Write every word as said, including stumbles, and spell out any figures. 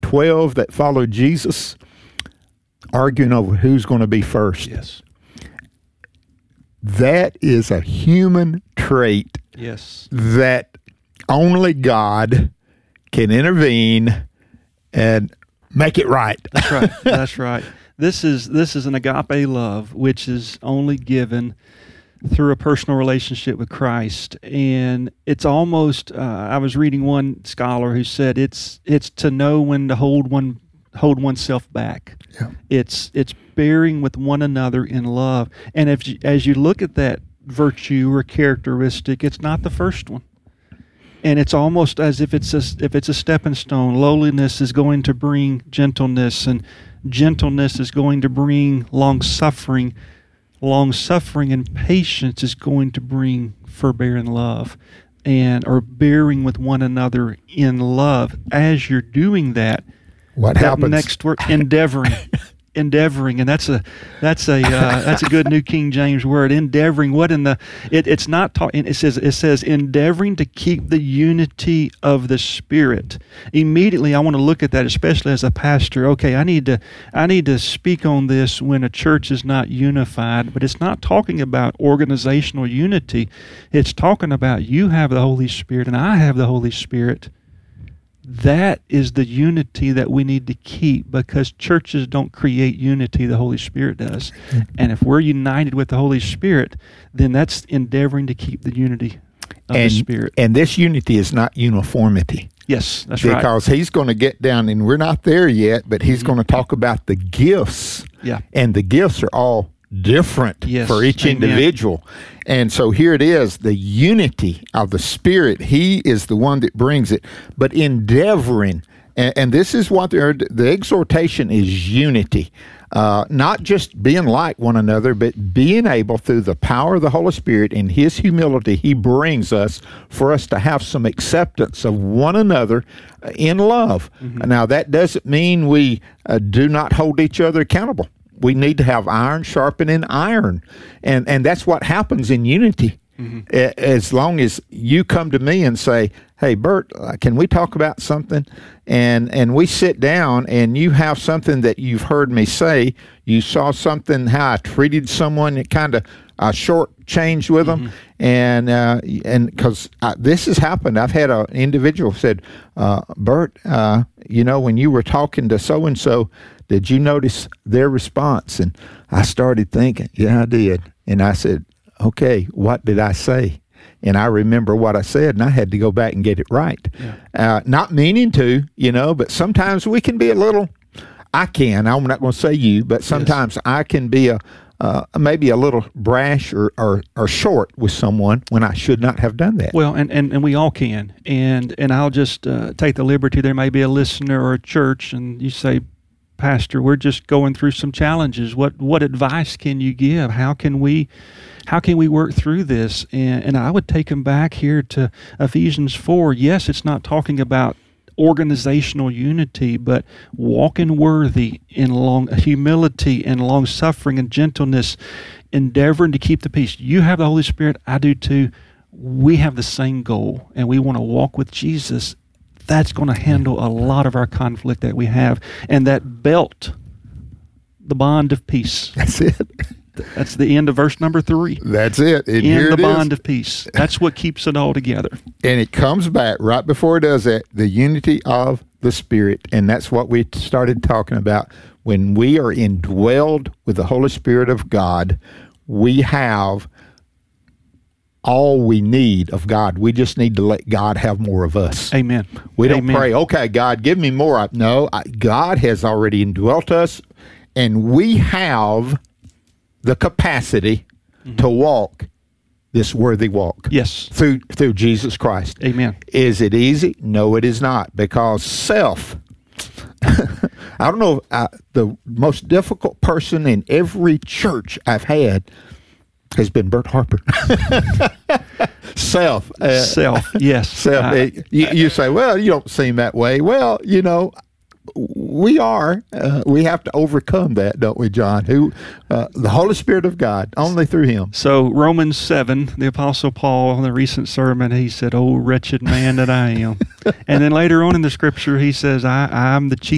twelve that followed Jesus arguing over who's going to be first. Yes. That is a human trait Yes. that only God can intervene and make it right. That's right. That's right. This is this is an agape love, which is only given through a personal relationship with Christ, and it's almost. Uh, I was reading one scholar who said it's it's to know when to hold one hold oneself back. Yeah. It's it's bearing with one another in love, and if you, as you look at that virtue or characteristic, it's not the first one. And it's almost as if it's a, if it's a stepping stone. Lowliness is going to bring gentleness, and gentleness is going to bring long-suffering. Long-suffering and patience is going to bring forbearing love, and or bearing with one another in love. As you're doing that, What that happens? next word, endeavoring. Endeavoring, and that's a that's a uh, that's a good New King James word. Endeavoring. What in the it, it's not taught. It says it says endeavoring to keep the unity of the Spirit. Immediately, I want to look at that, especially as a pastor. Okay, I need to I need to speak on this when a church is not unified. But it's not talking about organizational unity. It's talking about you have the Holy Spirit and I have the Holy Spirit. That is the unity that we need to keep, because churches don't create unity, the Holy Spirit does. And if we're united with the Holy Spirit, then that's endeavoring to keep the unity of and, the Spirit. And this unity is not uniformity. Yes, that's right. Because he's going to get down, and we're not there yet, but he's going to talk about the gifts. Yeah. And the gifts are all different Yes, for each amen. individual. And so here it is, the unity of the Spirit. He is the one that brings it. But endeavoring, and, and this is what the, the exhortation is, unity. Uh, not just being like one another, but being able, through the power of the Holy Spirit and His humility, He brings us for us to have some acceptance of one another in love. Mm-hmm. Now, that doesn't mean we uh, do not hold each other accountable. We need to have iron sharpening iron. And and that's what happens in unity. Mm-hmm. A, as long as you come to me and say, hey, Bert, uh, can we talk about something? And and we sit down and you have something that you've heard me say. You saw something, how I treated someone, it kind of uh, short changed with them. Mm-hmm. And uh, and because this has happened. I've had an individual said, uh, Bert, uh, you know, when you were talking to so-and-so, did you notice their response? And I started thinking, yeah, I did. And I said, okay, what did I say? And I remember what I said, and I had to go back and get it right. Yeah. Uh, not meaning to, you know, but sometimes we can be a little, I can, I'm not going to say you, but sometimes yes. I can be a uh, maybe a little brash or, or, or short with someone when I should not have done that. Well, and, and, and we all can. And, and I'll just uh, take the liberty, there may be a listener or a church, and you say, Pastor, we're just going through some challenges. What what advice can you give? How can we how can we work through this? And, and I would take them back here to Ephesians four. Yes, it's not talking about organizational unity, but walking worthy in long humility and long suffering and gentleness, endeavoring to keep the peace. You have the Holy Spirit, I do too. We have the same goal, and we want to walk with Jesus. That's going to handle a lot of our conflict that we have. And that belt, the bond of peace. That's it. That's the end of verse number three. That's it. And in here the it bond is. of peace. That's what keeps it all together. And it comes back right before it does that, the unity of the Spirit. And that's what we started talking about. When we are indwelled with the Holy Spirit of God, we have all we need of God. We just need to let God have more of us. Amen. We don't Amen. pray, okay, God, give me more. No, I, God has already indwelt us, and we have the capacity mm-hmm. to walk this worthy walk. Yes. Through through Jesus Christ. Amen. Is it easy? No, it is not, because self, I don't know, uh, the most difficult person in every church I've had has been Bert Harper. Self. Uh, self, yes. Self. Uh, Uh, you, you say, well, you don't seem that way. Well, you know, we are. Uh, we have to overcome that, don't we, John? Who, uh, the Holy Spirit of God, only through Him. So Romans seven, the Apostle Paul, in the recent sermon, he said, oh, wretched man that I am. And then later on in the Scripture, he says, I, I'm the chief